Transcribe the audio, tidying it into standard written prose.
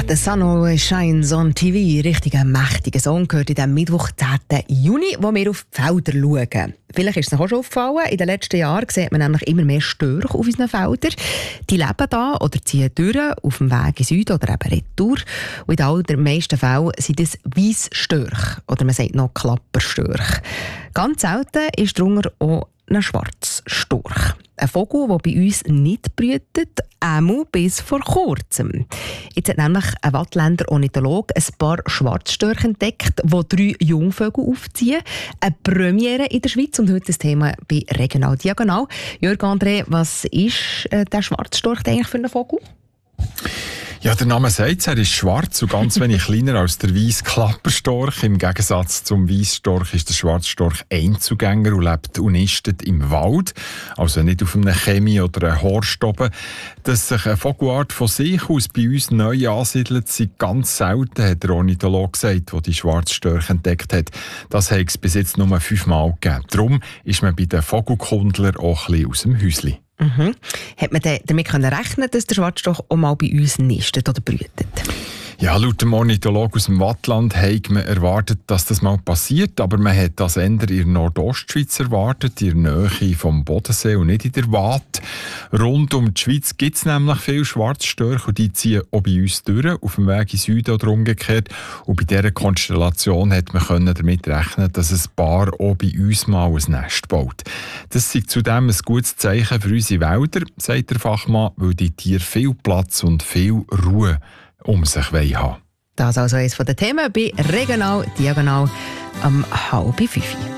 «The Sun Always Shines on TV», richtig ein mächtiger Song, gehört in diesem Mittwoch, 10. Juni, wo wir auf die Felder schauen. Vielleicht ist es auch schon aufgefallen, in den letzten Jahren sieht man nämlich immer mehr Störche auf unseren Feldern. Die leben da oder ziehen durch, auf dem Weg in Süden oder eben retour. Und in den allermeisten Fällen sind es Weissstörche oder man sagt noch Klapperstörche. Ganz selten ist darunter auch ein Schwarzstorch. Ein Vogel, der bei uns nicht brütet, einmal bis vor kurzem. Jetzt hat nämlich ein Wattländer Ornithologe ein paar Schwarzstörche entdeckt, die 3 Jungvögel aufziehen. Eine Premiere in der Schweiz und heute das Thema bei Regional Diagonal. Jörg André, was ist der Schwarzstorch eigentlich für ein Vogel? Ja, der Name sagt es, er ist schwarz und ganz wenig kleiner als der Weissklapperstorch. Im Gegensatz zum Weissstorch ist der Schwarzstorch Einzugänger und lebt und nistet im Wald, also nicht auf einem Chemie oder einem Horst oben. Dass sich eine Vogelart von sich aus bei uns neu ansiedelt, sind ganz selten, hat der Ornithologe gesagt, der die Schwarzstörche entdeckt hat. Das hat es bis jetzt nur 5-mal gegeben. Darum ist man bei den Vogelkundlern auch ein bisschen aus dem Häuschen. Mhm. Hat man damit rechnen, dass der Schwarzstorch auch mal bei uns nistet oder brütet? Ja, laut dem Ornithologen aus dem Wattland hat man erwartet, dass das mal passiert, aber man hat das eher in der Nordostschweiz erwartet, in der Nähe vom Bodensee und nicht in der Waadt. Rund um die Schweiz gibt es nämlich viele Schwarzstörche und die ziehen auch bei uns durch, auf dem Weg in den Süden oder umgekehrt. Und bei dieser Konstellation hat man damit rechnen, dass ein Paar auch bei uns mal ein Nest baut. Das ist zudem ein gutes Zeichen für unsere Wälder, sagt der Fachmann, weil die Tiere viel Platz und viel Ruhe um sich haben. Das ist also eines der Themen bei Regional Diagonal am 4:30.